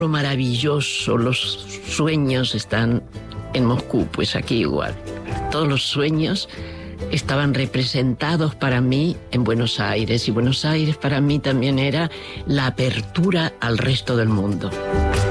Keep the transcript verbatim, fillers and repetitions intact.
Lo maravilloso, los sueños están en Moscú, pues aquí igual. Todos los sueños estaban representados para mí en Buenos Aires, y Buenos Aires para mí también era la apertura al resto del mundo.